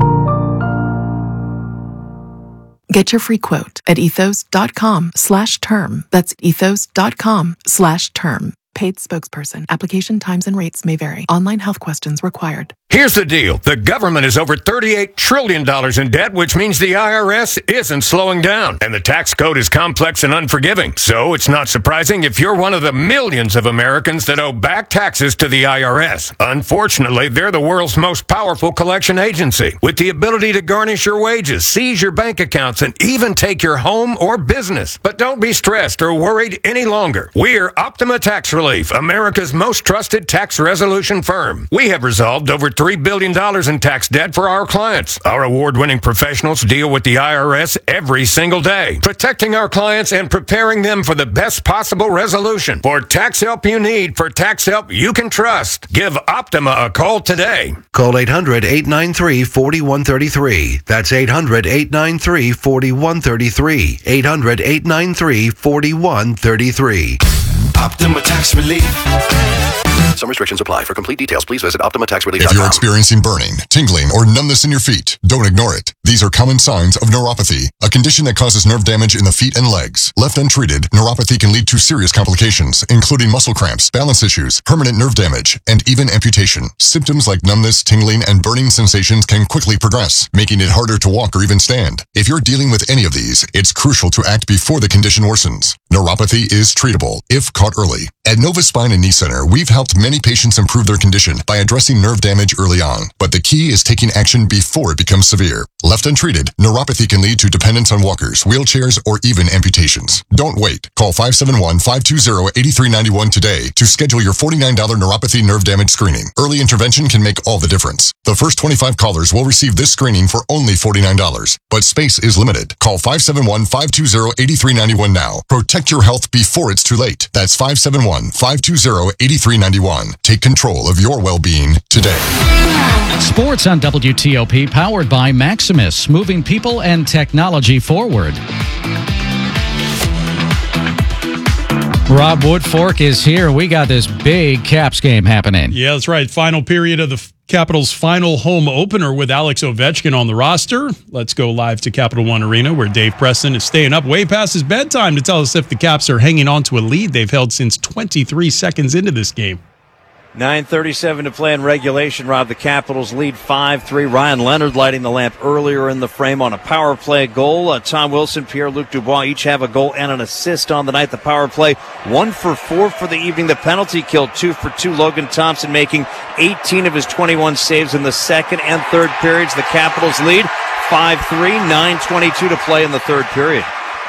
S22: Get your free quote at ethos.com slash term. That's ethos.com slash term. Paid spokesperson. Application times and rates may vary. Online health questions required.
S23: Here's the deal. The government is over thirty-eight trillion dollars in debt, which means the I R S isn't slowing down. And the tax code is complex and unforgiving. So it's not surprising if you're one of the millions of Americans that owe back taxes to the I R S. Unfortunately, they're the world's most powerful collection agency, with the ability to garnish your wages, seize your bank accounts, and even take your home or business. But don't be stressed or worried any longer. We're Optima Tax Relief, America's most trusted tax resolution firm. We have resolved over three billion dollars in tax debt for our clients. Our award-winning professionals deal with the I R S every single day, protecting our clients and preparing them for the best possible resolution. For tax help you need, for tax help you can trust, give Optima a call today.
S25: Call eight hundred, eight nine three, four one three three. That's eight hundred, eight nine three, four one three three. eight hundred, eight nine three, four one three three.
S26: Optima Tax Relief.
S29: Some restrictions apply. For complete details, please visit optima tax relief dot com.
S30: If you're experiencing burning, tingling, or numbness in your feet, don't ignore it. These are common signs of neuropathy, a condition that causes nerve damage in the feet and legs. Left untreated, neuropathy can lead to serious complications, including muscle cramps, balance issues, permanent nerve damage, and even amputation. Symptoms like numbness, tingling, and burning sensations can quickly progress, making it harder to walk or even stand. If you're dealing with any of these, it's crucial to act before the condition worsens. Neuropathy is treatable if caught early. At Nova Spine and Knee Center, we've helped many patients improve their condition by addressing nerve damage early on. But the key is taking action before it becomes severe. Left untreated, neuropathy can lead to dependence on walkers, wheelchairs, or even amputations. Don't wait. Call five seven one, five two zero, eight three nine one today to schedule your forty-nine dollars neuropathy nerve damage screening. Early intervention can make all the difference. The first twenty-five callers will receive this screening for only forty-nine dollars. But space is limited. Call five seven one, five two zero, eight three nine one now. Protect your health before it's too late. That's five seven one, five two zero, eight three nine one. Take control of your well-being today.
S1: Sports on W T O P, powered by Maximus, moving people and technology forward. Rob Woodfork is here. We got this big Caps game happening.
S6: Yeah, that's right. Final period of the Capitals' final home opener with Alex Ovechkin on the roster. Let's go live to Capital One Arena, where Dave Preston is staying up way past his bedtime to tell us if the Caps are hanging on to a lead they've held since twenty-three seconds into this game.
S7: nine thirty-seven to play in regulation, Rob. The Capitals lead five three. Ryan Leonard lighting the lamp earlier in the frame on a power play goal. Uh, Tom Wilson, Pierre-Luc Dubois each have a goal and an assist on the night. The power play, one for four for the evening. The penalty kill, two for two. Logan Thompson making eighteen of his twenty-one saves in the second and third periods. The Capitals lead five three, nine twenty-two to play in the third period.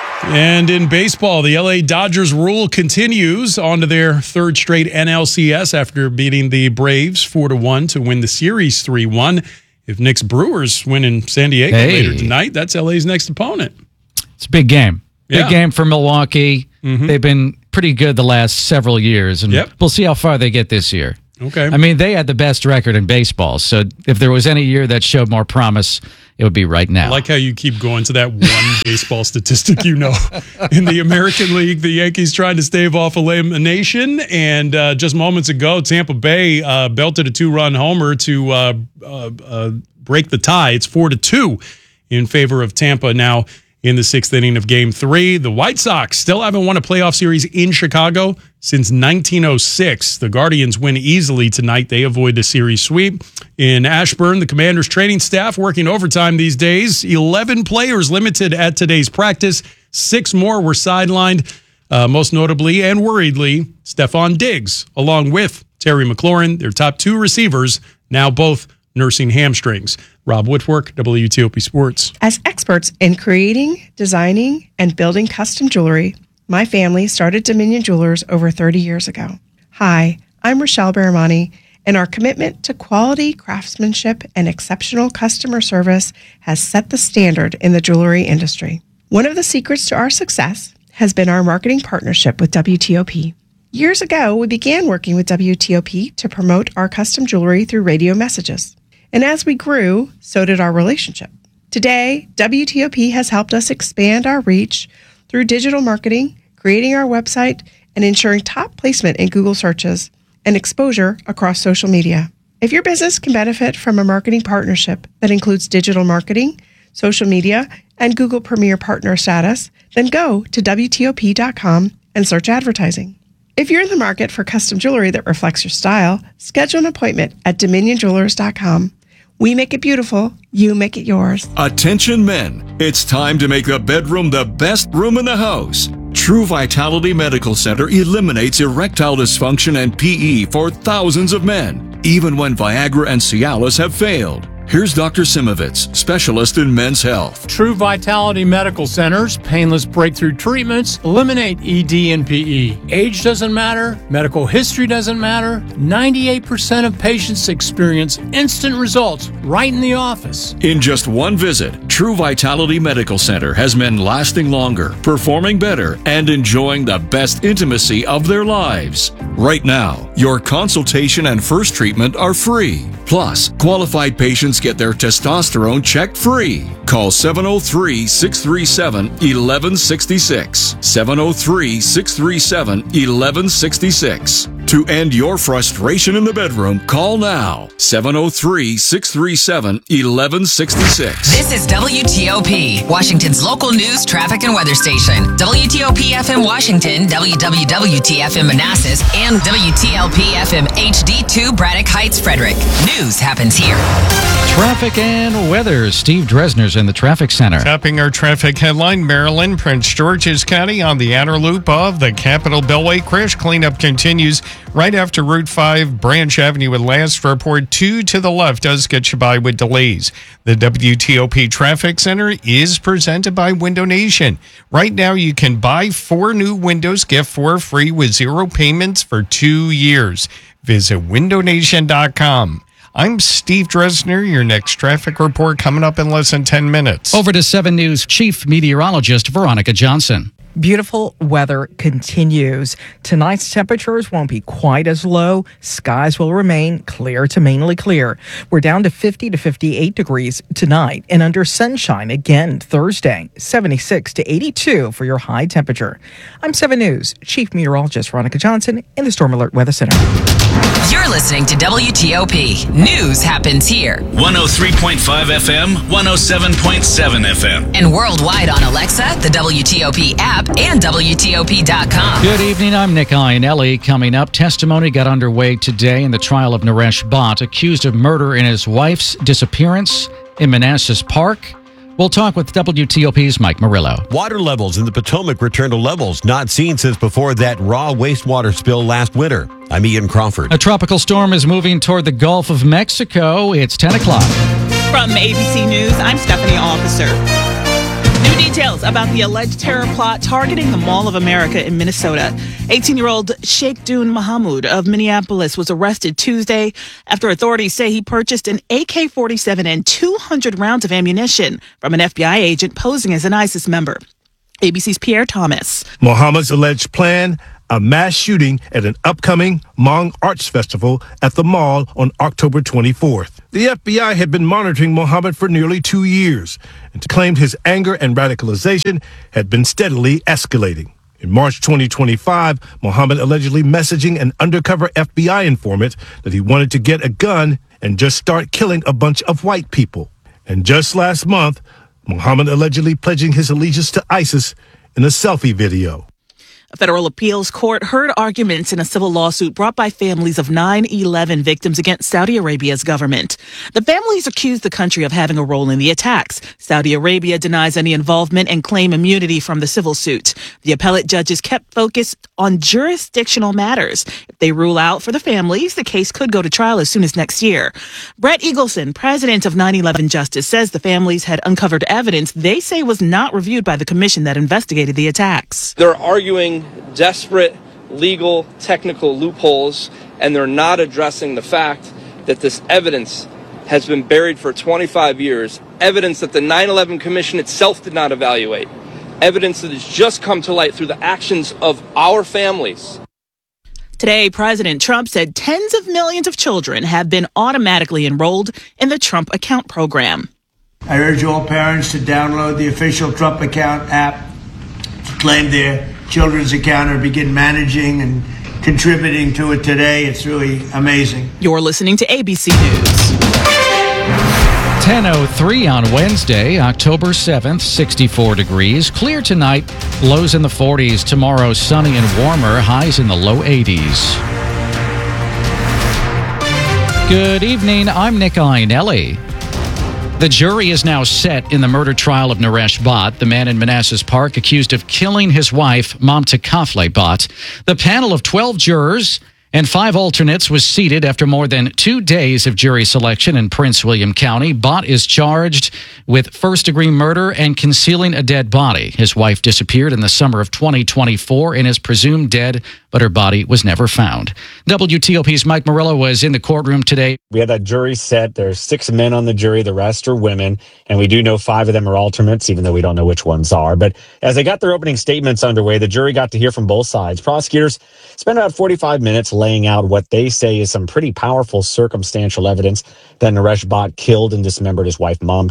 S6: And in baseball, the L A Dodgers rule continues on to their third straight N L C S after beating the Braves four to one to win the series three one. If Knicks Brewers win in San Diego
S1: hey.
S6: later tonight, that's L A's next opponent.
S1: It's a big game. Big
S6: Yeah.
S1: game for Milwaukee.
S6: Mhm.
S1: They've been pretty good the last several years, and
S6: Yep.
S1: we'll see how far they get this year.
S6: Okay.
S1: I mean, they had the best record in baseball, so if there was any year that showed more promise, it would be right now.
S6: I like how you keep going to that one baseball statistic you know. In the American League, the Yankees tried to stave off elimination, and uh, just moments ago, Tampa Bay uh, belted a two-run homer to uh, uh, uh, break the tie. It's four to two in favor of Tampa now in the sixth inning of Game three. The White Sox still haven't won a playoff series in Chicago since nineteen oh six. The Guardians win easily tonight. They avoid the series sweep. In Ashburn, the Commanders' training staff working overtime these days. eleven players limited at today's practice. Six more were sidelined, uh, most notably and worriedly, Stephon Diggs, along with Terry McLaurin, their top two receivers, now both nursing hamstrings. Rob Woodfork, W T O P Sports.
S10: As experts in creating, designing, and building custom jewelry, my family started Dominion Jewelers over thirty years ago. Hi, I'm Rochelle Baramani, and our commitment to quality craftsmanship and exceptional customer service has set the standard in the jewelry industry. One of the secrets to our success has been our marketing partnership with W T O P. Years ago, we began working with W T O P to promote our custom jewelry through radio messages. And as we grew, so did our relationship. Today, W T O P has helped us expand our reach through digital marketing, creating our website, and ensuring top placement in Google searches and exposure across social media. If your business can benefit from a marketing partnership that includes digital marketing, social media, and Google Premier Partner status, then go to W T O P dot com and search advertising. If you're in the market for custom jewelry that reflects your style, schedule an appointment at Dominion Jewelers dot com. We make it beautiful. You make it yours.
S11: Attention men, it's time to make the bedroom the best room in the house. True Vitality Medical Center eliminates erectile dysfunction and P E for thousands of men, even when Viagra and Cialis have failed. Here's Doctor Simovitz, specialist in men's health.
S12: True Vitality Medical Center's painless breakthrough treatments eliminate E D and P E. Age doesn't matter, medical history doesn't matter. ninety-eight percent of patients experience instant results right in the office.
S11: In just one visit, True Vitality Medical Center has men lasting longer, performing better, and enjoying the best intimacy of their lives. Right now, your consultation and first treatment are free. Plus, qualified patients get their testosterone checked free. Call seven oh three, six three seven, one one six six. seven oh three, six three seven, one one six six. To end your frustration in the bedroom, call now seven oh three, six three seven, one one six six.
S19: This is W T O P, Washington's local news, traffic, and weather station. W T O P F M Washington, W W W T F M Manassas, and W T L P F M H D two Braddock Heights, Frederick. News happens here.
S1: Traffic and weather. Steve Dresner's in the traffic center.
S8: Topping our traffic headline, Maryland, Prince George's County on the outer loop of the Capitol Beltway. Crash cleanup continues right after Route five, Branch Avenue with last report. Two to the left does get you by with delays. The W T O P Traffic Center is presented by Window Nation. Right now, you can buy four new windows, get four free with zero payments for two years. Visit window nation dot com. I'm Steve Dresner. Your next traffic report coming up in less than ten minutes.
S1: Over to seven News Chief Meteorologist Veronica Johnson.
S27: Beautiful weather continues. Tonight's temperatures won't be quite as low. Skies will remain clear to mainly clear. We're down to fifty to fifty-eight degrees tonight and under sunshine again Thursday, seventy-six to eighty-two for your high temperature. I'm seven News Chief Meteorologist Veronica Johnson in the Storm Alert Weather Center.
S19: You're listening to W T O P. News happens here.
S2: one oh three point five F M, one oh seven point seven F M.
S19: And worldwide on Alexa, the W T O P app, and W T O P dot com.
S1: Good evening. I'm Nick Iannelli. Coming up, testimony got underway today in the trial of Naresh Bhatt, accused of murder in his wife's disappearance in Manassas Park. We'll talk with W T O P's Mike Murillo.
S13: Water levels in the Potomac return to levels not seen since before that raw wastewater spill last winter. I'm Ian Crawford.
S1: A tropical storm is moving toward the Gulf of Mexico. It's ten o'clock.
S14: From A B C News, I'm Stephanie Officer. New details about the alleged terror plot targeting the Mall of America in Minnesota. eighteen-year-old Sheikh Dun Mahmoud of Minneapolis was arrested Tuesday after authorities say he purchased an A K forty-seven and two hundred rounds of ammunition from an F B I agent posing as an ISIS member. A B C's Pierre Thomas.
S15: Mohammed's alleged plan, a mass shooting at an upcoming Hmong Arts Festival at the mall on October twenty-fourth. The F B I had been monitoring Mohammed for nearly two years and claimed his anger and radicalization had been steadily escalating. In March twenty twenty-five, Mohammed allegedly messaging an undercover F B I informant that he wanted to get a gun and just start killing a bunch of white people. And just last month, Mohammed allegedly pledging his allegiance to ISIS in a selfie video.
S14: A federal appeals court heard arguments in a civil lawsuit brought by families of nine eleven victims against Saudi Arabia's government. The families accused the country of having a role in the attacks. Saudi Arabia denies any involvement and claim immunity from the civil suit. The appellate judges kept focused on jurisdictional matters. If they rule out for the families, the case could go to trial as soon as next year. Brett Eagleson, president of nine eleven Justice, says the families had uncovered evidence they say was not reviewed by the commission that investigated the attacks.
S16: They're arguing desperate legal technical loopholes, and they're not addressing the fact that this evidence has been buried for twenty-five years, evidence that the nine eleven Commission itself did not evaluate, evidence that has just come to light through the actions of our families.
S14: Today, President Trump said tens of millions of children have been automatically enrolled in the Trump Account program.
S17: I urge all parents to download the official Trump Account app to claim their children's account or begin managing and contributing to it today. It's really amazing.
S14: You're listening to A B C News.
S1: ten oh three on Wednesday, October seventh, sixty-four degrees. Clear tonight, lows in the forties. Tomorrow, sunny and warmer, highs in the low eighties. Good evening, I'm Nick Iannelli. The jury is now set in the murder trial of Naresh Bhatt, the man in Manassas Park accused of killing his wife, Mamta Kafle Bhatt. The panel of twelve jurors and five alternates was seated after more than two days of jury selection in Prince William County. Bhatt is charged with first-degree murder and concealing a dead body. His wife disappeared in the summer of twenty twenty-four and is presumed dead, but her body was never found. W T O P's Mike Murillo was in the courtroom today.
S18: We had that jury set. There's six men on the jury. The rest are women. And we do know five of them are alternates, even though we don't know which ones are. But as they got their opening statements underway, the jury got to hear from both sides. Prosecutors spent about forty-five minutes laying out what they say is some pretty powerful circumstantial evidence that Naresh Bhatt killed and dismembered his wife, Mamta.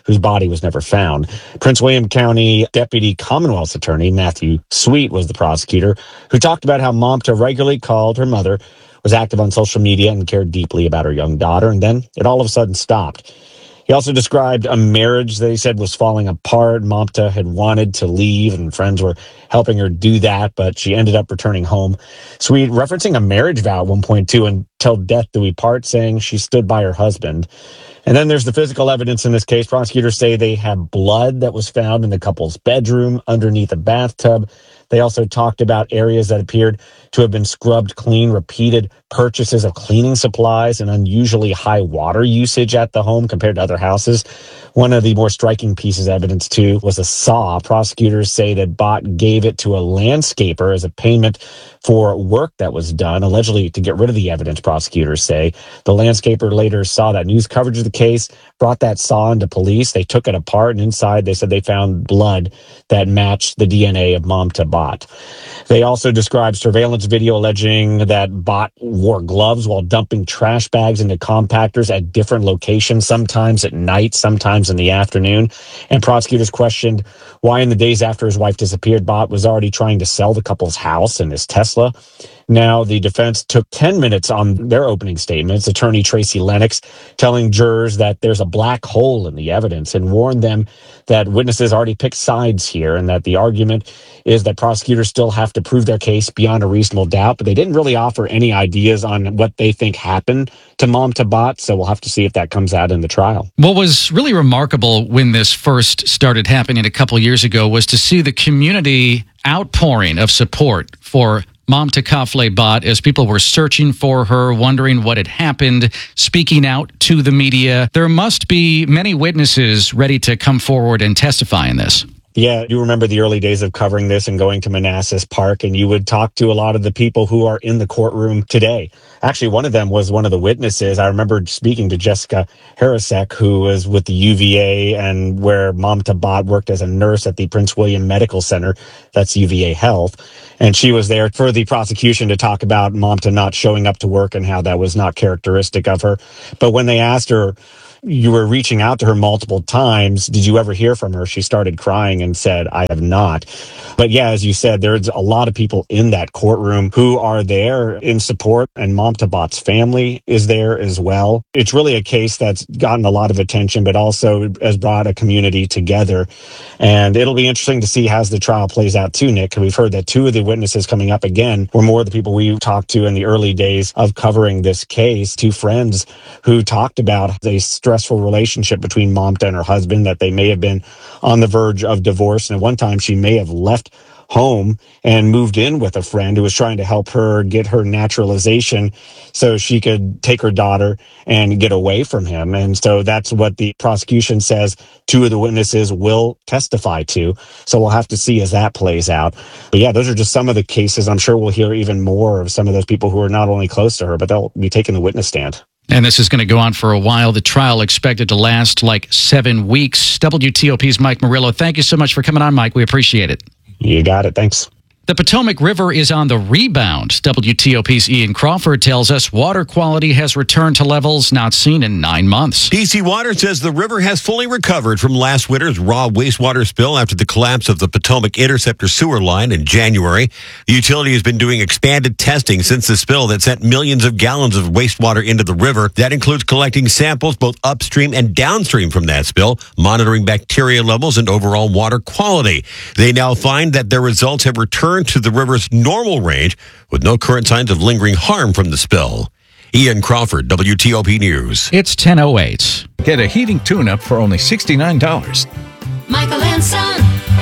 S18: whose body was never found. Prince William County Deputy Commonwealth's Attorney Matthew Sweet was the prosecutor, who talked about how Momta regularly called her mother, was active on social media, and cared deeply about her young daughter, and then it all of a sudden stopped. He also described a marriage that he said was falling apart. Momta had wanted to leave, and friends were helping her do that, but she ended up returning home. Sweet referencing a marriage vow at one point, too, until death do we part, saying she stood by her husband. And then there's the physical evidence in this case. Prosecutors say they have blood that was found in the couple's bedroom underneath a bathtub. They also talked about areas that appeared to have been scrubbed clean, repeated purchases of cleaning supplies, and unusually high water usage at the home compared to other houses. One of the more striking pieces of evidence, too, was a saw. Prosecutors say that Bott gave it to a landscaper as a payment for work that was done, allegedly to get rid of the evidence, prosecutors say. The landscaper later saw that news coverage of the case, brought that saw into police. They took it apart, and inside they said they found blood that matched the D N A of Momta Bott. They also described surveillance video alleging that Bott wore gloves while dumping trash bags into compactors at different locations, sometimes at night, sometimes in the afternoon. And prosecutors questioned why in the days after his wife disappeared, Bott was already trying to sell the couple's house and his Tesla. Now, the defense took ten minutes on their opening statements. Attorney Tracy Lennox telling jurors that there's a black hole in the evidence and warned them that witnesses already picked sides here and that the argument is that prosecutors still have to prove their case beyond a reasonable doubt. But they didn't really offer any ideas on what they think happened to Momta Bott, so we'll have to see if that comes out in the trial.
S1: What was really remarkable when this first started happening a couple years ago was to see the community outpouring of support for Momta Kafle Bott as people were searching for her, wondering what had happened, speaking out to the media. There must be many witnesses ready to come forward and testify in this.
S18: Yeah, you remember the early days of covering this and going to Manassas Park, and you would talk to a lot of the people who are in the courtroom today. Actually, one of them was one of the witnesses. I remember speaking to Jessica Harasek, who was with the U V A and where Momta Bott worked as a nurse at the Prince William Medical Center. That's U V A Health. And she was there for the prosecution to talk about Momta not showing up to work and how that was not characteristic of her. But when they asked her, you were reaching out to her multiple times, did you ever hear from her? She started crying and said, I have not. But yeah, as you said, there's a lot of people in that courtroom who are there in support, and Momta Bott's family is there as well. It's really a case that's gotten a lot of attention, but also has brought a community together. And it'll be interesting to see how the trial plays out too, Nick. We've heard that two of the witnesses coming up again were more of the people we talked to in the early days of covering this case, two friends who talked about the stressful relationship between Momta and her husband, that they may have been on the verge of divorce. And at one time she may have left home and moved in with a friend who was trying to help her get her naturalization so she could take her daughter and get away from him. And so that's what the prosecution says two of the witnesses will testify to. So we'll have to see as that plays out. But yeah, those are just some of the cases. I'm sure we'll hear even more of some of those people who are not only close to her, but they'll be taking the witness stand.
S1: And this is going to go on for a while. The trial expected to last like seven weeks. W T O P's Mike Murillo, thank you so much for coming on, Mike. We appreciate it.
S18: You got it. Thanks.
S1: The Potomac River is on the rebound. W T O P's Ian Crawford tells us water quality has returned to levels not seen in nine months.
S13: D C Water says the river has fully recovered from last winter's raw wastewater spill after the collapse of the Potomac Interceptor sewer line in January. The utility has been doing expanded testing since the spill that sent millions of gallons of wastewater into the river. That includes collecting samples both upstream and downstream from that spill, monitoring bacteria levels and overall water quality. They now find that their results have returned to the river's normal range with no current signs of lingering harm from the spill. Ian Crawford, W T O P News.
S1: It's ten oh eight.
S3: Get a heating tune-up for only sixty-nine dollars.
S4: Michael and Son.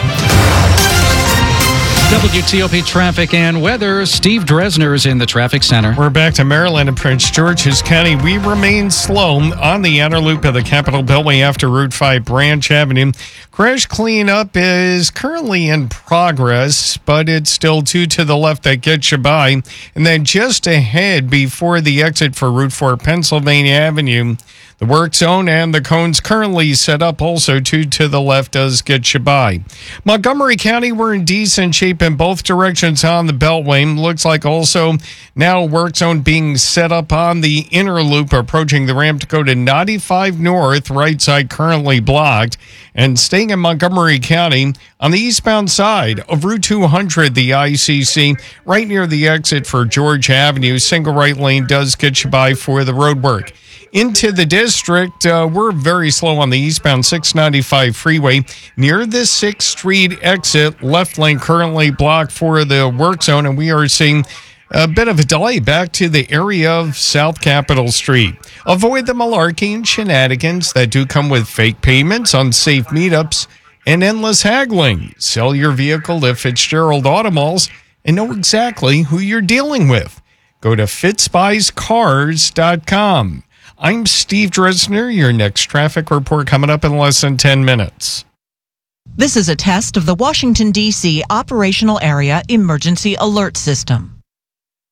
S1: W T O P traffic and weather. Steve Dresner is in the traffic center.
S8: We're back to Maryland and Prince George's County. We remain slow on the outer loop of the Capitol Beltway after Route five Branch Avenue. Crash cleanup is currently in progress, but it's still two to the left that gets you by. And then just ahead before the exit for Route four Pennsylvania Avenue, The work zone and the cones currently set up also two to the left does get you by. Montgomery County, we're in decent shape in both directions on the Beltway. Looks like also now work zone being set up on the inner loop approaching the ramp to go to ninety-five north, right side currently blocked. And staying in Montgomery County, on the eastbound side of Route two hundred, the I C C, right near the exit for George Avenue, single right lane does get you by for the road work. Into the district, uh, we're very slow on the eastbound six ninety-five freeway. Near the sixth Street exit, left lane currently blocked for the work zone, and we are seeing a bit of a delay back to the area of South Capitol Street. Avoid the malarkey and shenanigans that do come with fake payments, unsafe meetups, and endless haggling. Sell your vehicle at Fitzgerald Automalls and know exactly who you're dealing with. Go to fitzbuys cars dot com. I'm Steve Dresner. Your next traffic report coming up in less than ten minutes.
S5: This is a test of the Washington, D C Operational Area Emergency Alert System.